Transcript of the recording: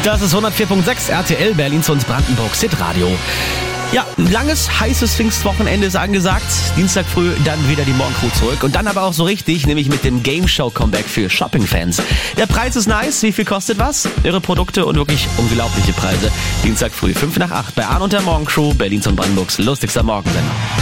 Das ist 104.6 RTL, Berlins und Brandenburgs Hitradio. Ja, ein langes, heißes Pfingstwochenende ist angesagt. Dienstag früh dann wieder die Morgencrew zurück. Und dann aber auch so richtig, nämlich mit dem Game Show Comeback für Shopping-Fans. Der Preis ist nice. Wie viel kostet was? Irre Produkte und wirklich unglaubliche Preise. Dienstag früh 7:55 bei Arn und der Morgencrew, Berlins und Brandenburgs lustigster Morgensender.